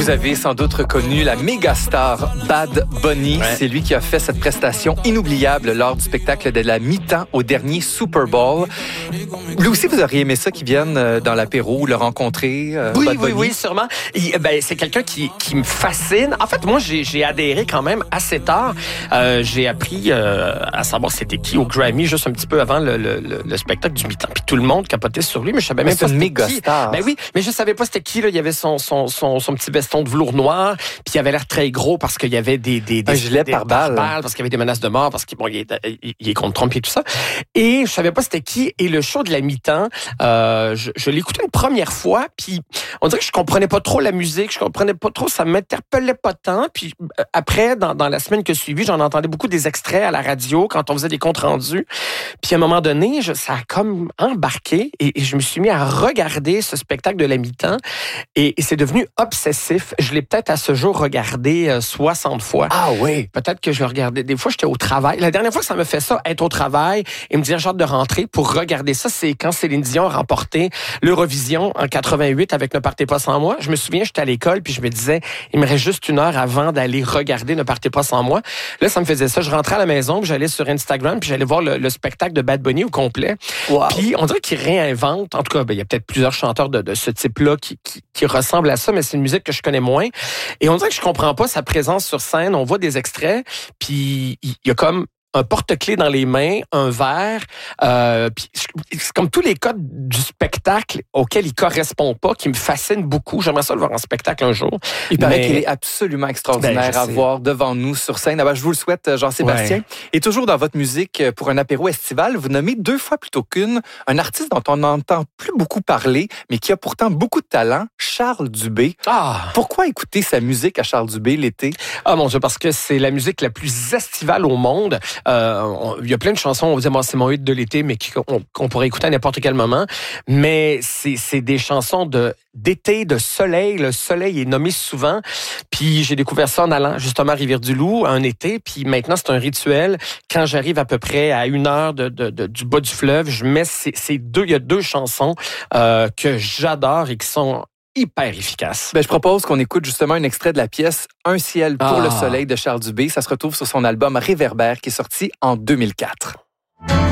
Vous avez sans doute reconnu la méga star Bad Bunny. Ouais. C'est lui qui a fait cette prestation inoubliable lors du spectacle de la mi-temps au dernier Super Bowl. Lui aussi, vous auriez aimé ça qu'il vienne dans l'apéro, le rencontrer? Oui, sûrement. Et, c'est quelqu'un qui me fascine. En fait, moi, j'ai adhéré quand même assez tard. J'ai appris à savoir c'était qui au Grammy juste un petit peu avant le spectacle du mi-temps. Puis tout le monde capotait sur lui, mais je savais même pas c'était qui. Star. Ben oui, mais je savais pas c'était qui. Là. Il y avait son petit veston de velours noir, puis il avait l'air très gros parce qu'il y avait des gilet par balle, parce qu'il y avait des menaces de mort, parce qu'il est contre Trump et tout ça. Et je savais pas c'était qui. Et le show de la mi-temps, je l'ai écouté une première fois, puis on dirait que je comprenais pas trop la musique, je comprenais pas trop, ça m'interpellait pas tant. Puis après, dans la semaine qui a suivi, j'en entendais beaucoup des extraits à la radio quand on faisait des comptes rendus. Puis à un moment donné, ça a comme embarqué et je me suis mis à regarder ce spectacle de la mi-temps et c'est devenu obsessif. Je l'ai peut-être à ce jour regardé 60 fois. Ah oui? Peut-être que je le regardais. Des fois, j'étais au travail. La dernière fois que ça me fait ça, être au travail et me dire j'ai hâte de rentrer pour regarder ça, c'est quand Céline Dion a remporté l'Eurovision en 88 avec Ne partez pas sans moi. Je me souviens, j'étais à l'école puis je me disais, il me reste juste une heure avant d'aller regarder Ne partez pas sans moi. Là, ça me faisait ça. Je rentrais à la maison, puis j'allais sur Instagram, puis j'allais voir le spectacle de Bad Bunny au complet. Wow. Puis on dirait qu'il réinvente. En tout cas, il y a peut-être plusieurs chanteurs de ce type-là qui ressemblent à ça, mais c'est une musique que je connais moins. Et on dirait que je comprends pas sa présence sur scène. On voit des extraits, puis il y a comme un porte-clés dans les mains, un verre. Puis c'est comme tous les codes du spectacle auquel il correspond pas, qui me fascinent beaucoup. J'aimerais ça le voir en spectacle un jour. Il paraît qu'il est absolument extraordinaire à voir devant nous sur scène. Alors, je vous le souhaite, Jean-Sébastien. Ouais. Et toujours dans votre musique, pour un apéro estival, vous nommez 2 fois plutôt qu'une un artiste dont on n'entend plus beaucoup parler, mais qui a pourtant beaucoup de talent, Charles Dubé. Ah! Pourquoi écouter sa musique à Charles Dubé l'été? Ah mon Dieu, parce que c'est la musique la plus estivale au monde. Il y a plein de chansons, on va dire, c'est mon hit de l'été, mais qu'on pourrait écouter à n'importe quel moment. Mais c'est des chansons d'été, de soleil. Le soleil est nommé souvent. Puis j'ai découvert ça en allant justement à Rivière-du-Loup un été. Puis maintenant, c'est un rituel. Quand j'arrive à peu près à 1 heure du bas du fleuve, je mets il y a 2 chansons que j'adore et qui sont hyper efficace. Je propose qu'on écoute justement un extrait de la pièce Un ciel pour le soleil de Charles Dubé. Ça se retrouve sur son album Réverbère qui est sorti en 2004.